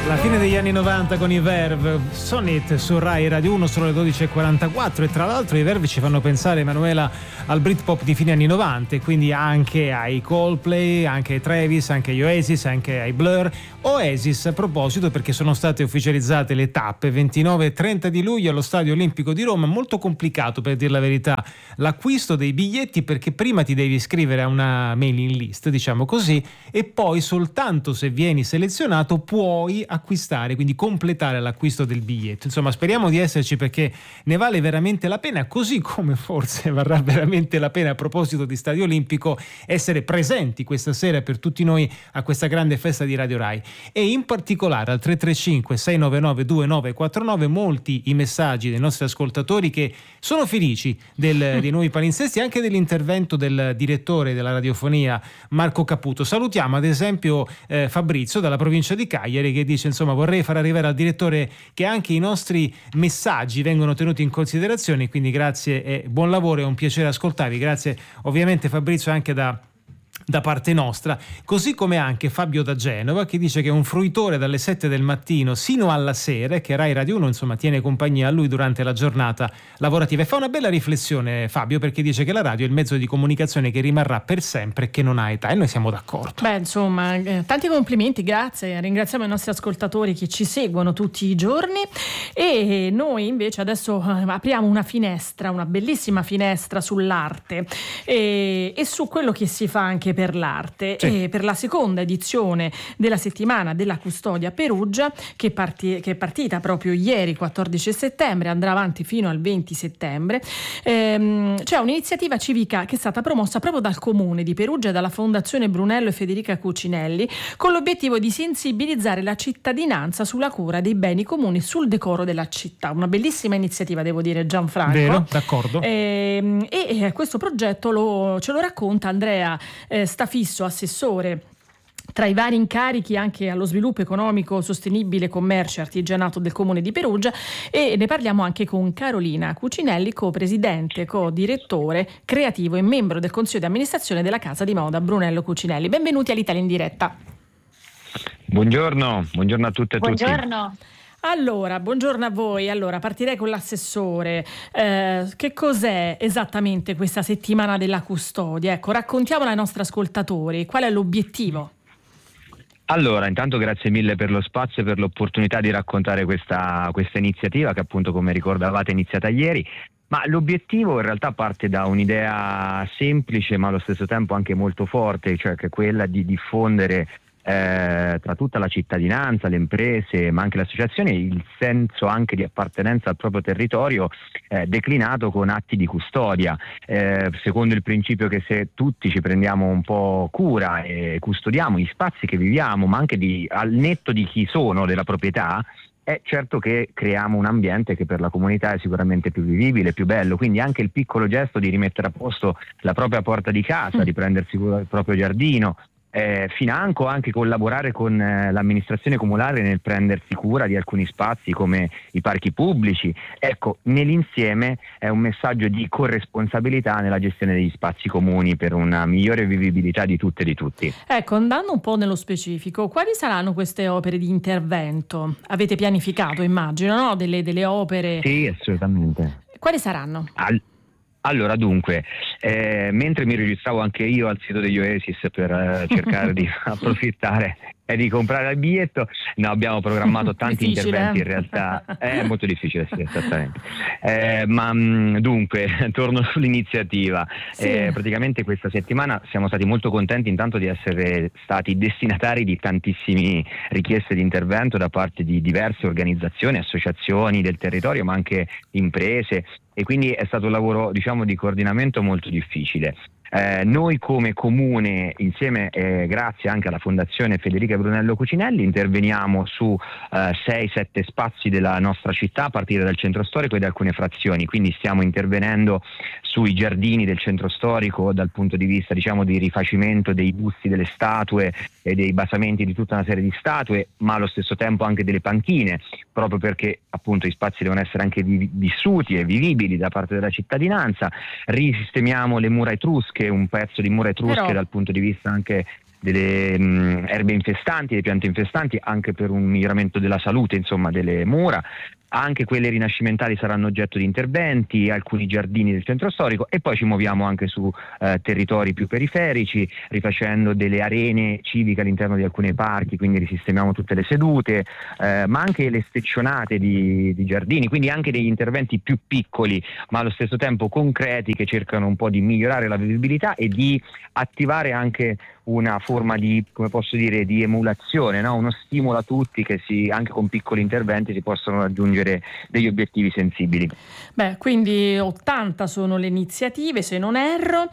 La fine degli anni 90 con i Verve, Sonnet su Rai Radio 1, sono le 12.44 e tra l'altro i Verve ci fanno pensare, Emanuela, al Britpop di fine anni 90 e quindi anche ai Coldplay, anche ai Travis, anche agli Oasis, anche ai Blur. Oasis a proposito, perché sono state ufficializzate le tappe 29 e 30 di luglio allo Stadio Olimpico di Roma. Molto complicato, per dire la verità, l'acquisto dei biglietti, perché prima ti devi iscrivere a una mailing list, diciamo così, e poi soltanto se vieni selezionato puoi acquistare, quindi completare l'acquisto del biglietto. Insomma, speriamo di esserci, perché ne vale veramente la pena, così come forse varrà veramente la pena, a proposito di Stadio Olimpico, essere presenti questa sera per tutti noi a questa grande festa di Radio Rai. E in particolare al 335 699 2949 molti i messaggi dei nostri ascoltatori che sono felici dei nuovi palinsesti, anche dell'intervento del direttore della radiofonia Marco Caputo. Salutiamo ad esempio Fabrizio dalla provincia di Cagliari, che dice: insomma, vorrei far arrivare al direttore che anche i nostri messaggi vengono tenuti in considerazione, quindi grazie e buon lavoro, è un piacere ascoltarvi. Grazie ovviamente Fabrizio anche da parte nostra, così come anche Fabio da Genova, che dice che è un fruitore dalle 7 del mattino sino alla sera e che Rai Radio 1 insomma tiene compagnia a lui durante la giornata lavorativa. E fa una bella riflessione Fabio, perché dice che la radio è il mezzo di comunicazione che rimarrà per sempre e che non ha età, e noi siamo d'accordo. Beh, insomma, tanti complimenti, grazie, ringraziamo i nostri ascoltatori che ci seguono tutti i giorni, e noi invece adesso apriamo una finestra, una bellissima finestra sull'arte e su quello che si fa anche per l'arte, sì. E per la seconda edizione della settimana della Custodia Perugia, che è partita proprio ieri 14 settembre, andrà avanti fino al 20 settembre. C'è un'iniziativa civica che è stata promossa proprio dal Comune di Perugia e dalla Fondazione Brunello e Federica Cucinelli, con l'obiettivo di sensibilizzare la cittadinanza sulla cura dei beni comuni, sul decoro della città. Una bellissima iniziativa, devo dire, Gianfranco. Vero, d'accordo. E questo progetto ce lo racconta Andrea Stafisso, assessore tra i vari incarichi anche allo sviluppo economico sostenibile, commercio e artigianato del Comune di Perugia, e ne parliamo anche con Carolina Cucinelli, co-presidente, co-direttore creativo e membro del consiglio di amministrazione della casa di moda Brunello Cucinelli. Benvenuti all'Italia in diretta. Buongiorno a tutte e tutti. Buongiorno. Allora, buongiorno a voi. Allora, partirei con l'assessore. Che cos'è esattamente questa settimana della custodia? Ecco, raccontiamola ai nostri ascoltatori. Qual è l'obiettivo? Allora, intanto grazie mille per lo spazio e per l'opportunità di raccontare questa iniziativa che, appunto, come ricordavate, è iniziata ieri. Ma l'obiettivo in realtà parte da un'idea semplice ma allo stesso tempo anche molto forte, cioè che è quella di diffondere tra tutta la cittadinanza, le imprese ma anche le associazioni il senso anche di appartenenza al proprio territorio, declinato con atti di custodia, secondo il principio che se tutti ci prendiamo un po' cura e custodiamo gli spazi che viviamo, ma anche al netto di chi sono, della proprietà, è certo che creiamo un ambiente che per la comunità è sicuramente più vivibile, più bello. Quindi anche il piccolo gesto di rimettere a posto la propria porta di casa, di prendersi cura del proprio giardino, financo anche collaborare con l'amministrazione comunale nel prendersi cura di alcuni spazi come i parchi pubblici. Ecco, nell'insieme è un messaggio di corresponsabilità nella gestione degli spazi comuni per una migliore vivibilità di tutte e di tutti. Ecco, andando un po' nello specifico, quali saranno queste opere di intervento? Avete pianificato, immagino, no? Delle opere? Sì, assolutamente. Quali saranno? Allora, dunque, mentre mi registravo anche io al sito degli Oasis per cercare di approfittare e di comprare il biglietto, no, abbiamo programmato tanti interventi in realtà. È molto difficile, sì, esattamente. Dunque, torno sull'iniziativa. Sì. Praticamente questa settimana siamo stati molto contenti intanto di essere stati destinatari di tantissime richieste di intervento da parte di diverse organizzazioni, associazioni del territorio, ma anche imprese, e quindi è stato un lavoro, diciamo, di coordinamento molto difficile. Noi come comune, insieme grazie anche alla Fondazione Federica Brunello Cucinelli, interveniamo su 6-7 spazi della nostra città a partire dal centro storico e da alcune frazioni, quindi stiamo intervenendo sui giardini del centro storico dal punto di vista, diciamo, di rifacimento dei busti delle statue e dei basamenti di tutta una serie di statue, ma allo stesso tempo anche delle panchine, proprio perché appunto gli spazi devono essere anche vissuti e vivibili da parte della cittadinanza. Risistemiamo le mura etrusche, un pezzo di mura etrusche dal punto di vista anche delle erbe infestanti, delle piante infestanti, anche per un miglioramento della salute, insomma, delle mura. Anche quelle rinascimentali saranno oggetto di interventi, alcuni giardini del centro storico, e poi ci muoviamo anche su territori più periferici, rifacendo delle arene civiche all'interno di alcuni parchi, quindi risistemiamo tutte le sedute, ma anche le steccionate di giardini, quindi anche degli interventi più piccoli ma allo stesso tempo concreti, che cercano un po' di migliorare la vivibilità e di attivare anche una forma di, come posso dire, di emulazione, no? Uno stimolo a tutti, che anche con piccoli interventi si possono raggiungere degli obiettivi sensibili. Beh, quindi 80 sono le iniziative, se non erro,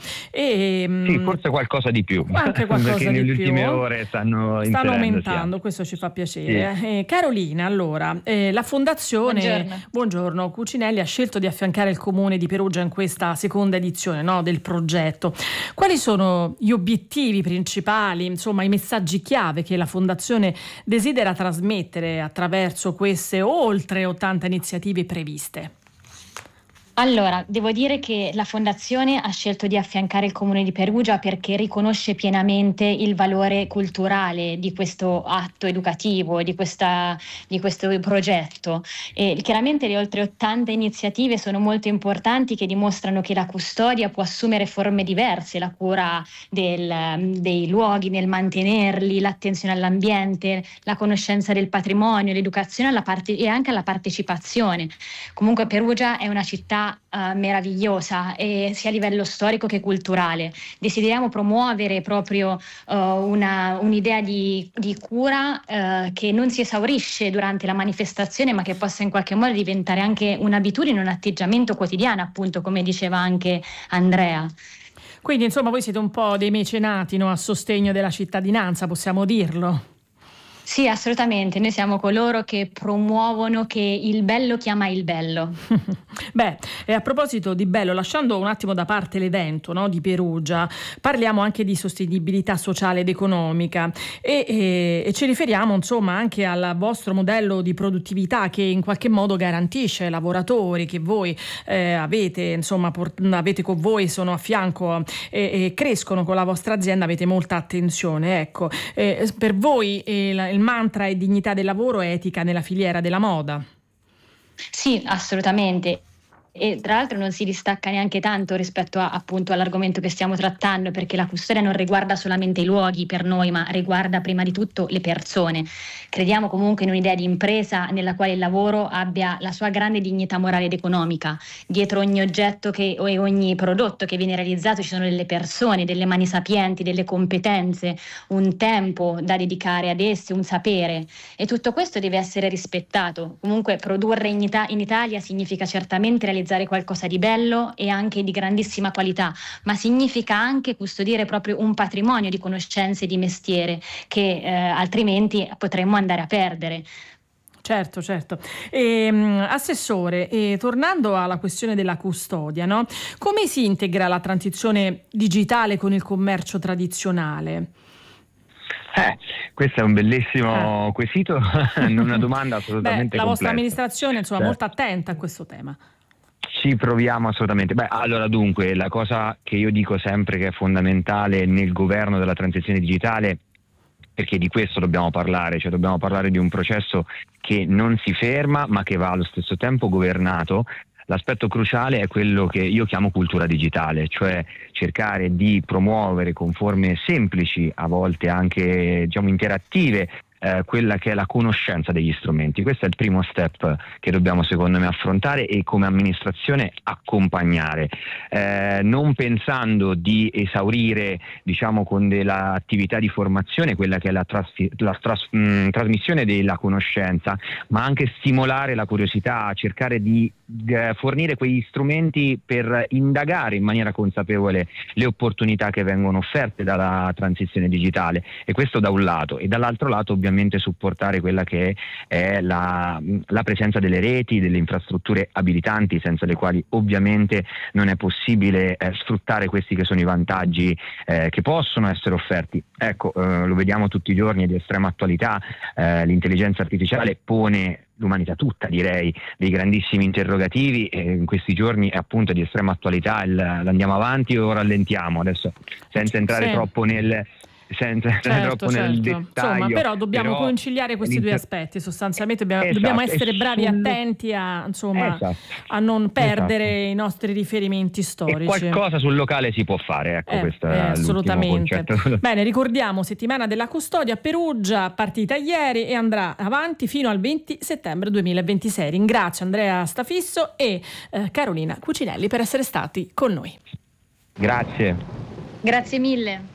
e sì, forse qualcosa di più, anche qualcosa perché di nelle più. ultime ore stanno aumentando, questo ci fa piacere. Sì. Carolina, allora, la fondazione Buongiorno Cucinelli ha scelto di affiancare il comune di Perugia in questa seconda edizione, no, del progetto. Quali sono gli obiettivi principali, insomma i messaggi chiave che la fondazione desidera trasmettere attraverso queste oltre 80 iniziative previste? Allora, devo dire che la Fondazione ha scelto di affiancare il Comune di Perugia perché riconosce pienamente il valore culturale di questo atto educativo, di questo progetto. E chiaramente le oltre 80 iniziative sono molto importanti, che dimostrano che la custodia può assumere forme diverse: la cura dei luoghi, nel mantenerli, l'attenzione all'ambiente, la conoscenza del patrimonio, l'educazione e anche alla partecipazione. Comunque Perugia è una città meravigliosa, sia a livello storico che culturale. Desideriamo promuovere proprio un'idea di cura che non si esaurisce durante la manifestazione, ma che possa in qualche modo diventare anche un'abitudine, un atteggiamento quotidiano, appunto, come diceva anche Andrea. Quindi insomma voi siete un po' dei mecenati, no? A sostegno della cittadinanza, possiamo dirlo? Sì, assolutamente, noi siamo coloro che promuovono che il bello chiama il bello. Beh, e a proposito di bello, lasciando un attimo da parte l'evento, no, di Perugia, parliamo anche di sostenibilità sociale ed economica e ci riferiamo insomma anche al vostro modello di produttività, che in qualche modo garantisce ai lavoratori che voi avete, insomma, avete con voi, sono a fianco e crescono con la vostra azienda, avete molta attenzione. Ecco, per voi il mantra è dignità del lavoro e etica nella filiera della moda. Sì, assolutamente. E tra l'altro non si distacca neanche tanto rispetto appunto all'argomento che stiamo trattando, perché la custodia non riguarda solamente i luoghi per noi, ma riguarda prima di tutto le persone. Crediamo comunque in un'idea di impresa nella quale il lavoro abbia la sua grande dignità morale ed economica. Dietro ogni oggetto e ogni prodotto che viene realizzato ci sono delle persone, delle mani sapienti, delle competenze, un tempo da dedicare ad esse, un sapere, e tutto questo deve essere rispettato. Comunque produrre in Italia significa certamente realizzare qualcosa di bello e anche di grandissima qualità, ma significa anche custodire proprio un patrimonio di conoscenze e di mestiere che altrimenti potremmo andare a perdere. Certo. Assessore, tornando alla questione della custodia, no? Come si integra la transizione digitale con il commercio tradizionale? Questo è un bellissimo quesito, una domanda assolutamente la vostra complessa. amministrazione, insomma, molto attenta a questo tema. Ci proviamo assolutamente. Allora, dunque, la cosa che io dico sempre che è fondamentale nel governo della transizione digitale, perché di questo dobbiamo parlare, cioè dobbiamo parlare di un processo che non si ferma ma che va allo stesso tempo governato. L'aspetto cruciale è quello che io chiamo cultura digitale, cioè cercare di promuovere con forme semplici, a volte anche interattive, quella che è la conoscenza degli strumenti. Questo è il primo step che dobbiamo secondo me affrontare e come amministrazione accompagnare, non pensando di esaurire con dell'attività di formazione quella che è la trasmissione della conoscenza, ma anche stimolare la curiosità, cercare di fornire quegli strumenti per indagare in maniera consapevole le opportunità che vengono offerte dalla transizione digitale, e questo da un lato, e dall'altro lato ovviamente supportare quella che è la presenza delle reti, delle infrastrutture abilitanti, senza le quali ovviamente non è possibile sfruttare questi che sono i vantaggi che possono essere offerti. Ecco, lo vediamo tutti i giorni, è di estrema attualità, l'intelligenza artificiale pone l'umanità tutta, direi, dei grandissimi interrogativi, e in questi giorni è appunto di estrema attualità l'andiamo avanti o rallentiamo, adesso senza entrare troppo senza troppo nel dettaglio. Insomma, però dobbiamo conciliare questi due aspetti, sostanzialmente dobbiamo essere bravi e attenti a non perdere i nostri riferimenti storici. E qualcosa sul locale si può fare, ecco, questo è assolutamente. Bene, ricordiamo settimana della custodia, Perugia, partita ieri e andrà avanti fino al 20 settembre 2026. Ringrazio Andrea Stafisso e Carolina Cucinelli per essere stati con noi. Grazie. Grazie mille.